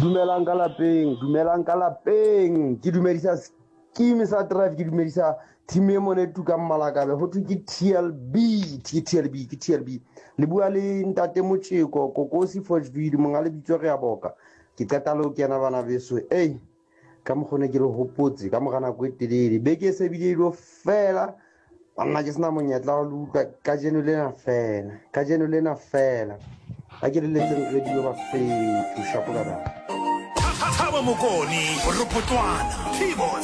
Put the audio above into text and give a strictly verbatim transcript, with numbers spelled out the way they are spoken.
Dumelang ka lapeng, dumelang ka lapeng. Ke dumedisa scheme sa drive, ke dumedisa team e mone tu ka Malakabe. Ho thwe ke T L B, ke T L B, ke T L B. Le bua le ntate Motjeko, Kokosi Forgeville, monga lebitso re a boka. Ke qeta le ho kena bana beso. Ei, ka mokgone ke le hopotse, ka mora nako e telele. Beke se bile ilo fela. Banna ke sena monyetla wa lo utlwa ka jeno lena fela. Ka jeno lena fela. Ha ke le letseng radio ba fethu shapo ka bana. Thabo Mokoni, Ruputwana, T-Boss.